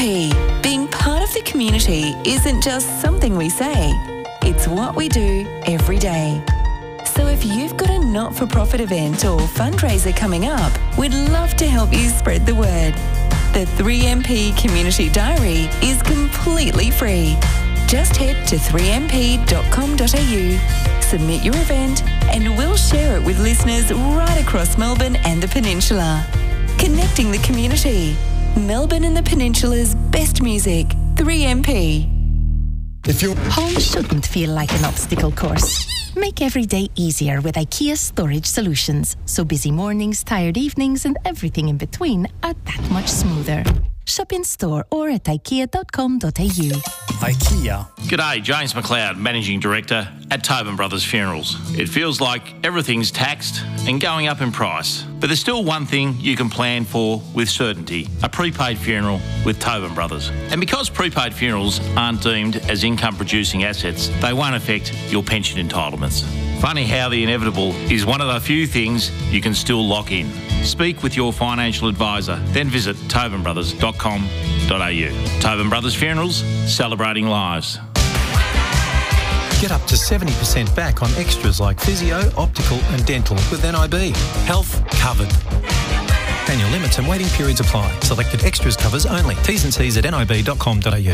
3MP. Being part of the community isn't just something we say. It's what we do every day. So if you've got a not-for-profit event or fundraiser coming up, we'd love to help you spread the word. The 3MP Community Diary is completely free. Just head to 3mp.com.au, submit your event, and we'll share it with listeners right across Melbourne and the Peninsula. Connecting the community. Melbourne and the Peninsula's best music. 3MP. Home shouldn't feel like an obstacle course. Make every day easier with IKEA Storage Solutions, so busy mornings, tired evenings and everything in between are that much smoother. Shop in store or at ikea.com.au. IKEA. G'day, James McLeod, Managing Director at Tobin Brothers Funerals. It feels like everything's taxed and going up in price, but there's still one thing you can plan for with certainty: a prepaid funeral with Tobin Brothers. And because prepaid funerals aren't deemed as income-producing assets, they won't affect your pension entitlements. Funny how the inevitable is one of the few things you can still lock in. Speak with your financial advisor, then visit tobinbrothers.com.au. Tobin Brothers Funerals, celebrating lives. Get up to 70% back on extras like physio, optical and dental with NIB. Health covered. Annual limits and waiting periods apply. Selected extras covers only. T's and C's at nib.com.au.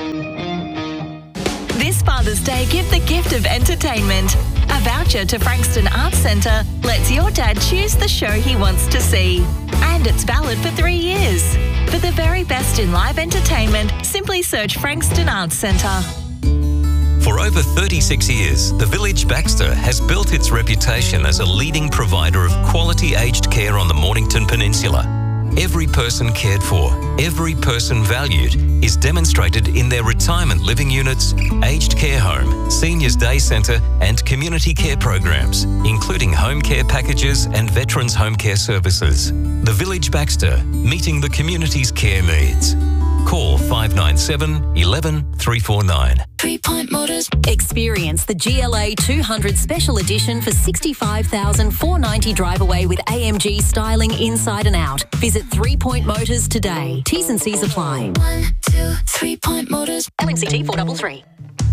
This Father's Day, give the gift of entertainment. A voucher to Frankston Arts Centre lets your dad choose the show he wants to see. And it's valid for 3 years. For the very best in live entertainment, simply search Frankston Arts Centre. For over 36 years, the Village Baxter has built its reputation as a leading provider of quality aged care on the Mornington Peninsula. Every person cared for, every person valued is demonstrated in their retirement living units, aged care home, seniors day centre and community care programs, including home care packages and veterans home care services. The Village Baxter, meeting the community's care needs. Call 597 11 349. 3 Point Motors. Experience the GLA 200 Special Edition for $65,490 drive away with AMG styling inside and out. Visit 3 Point Motors today. T's and C's apply. 1, 2, 3 Point Motors. LNCT 433.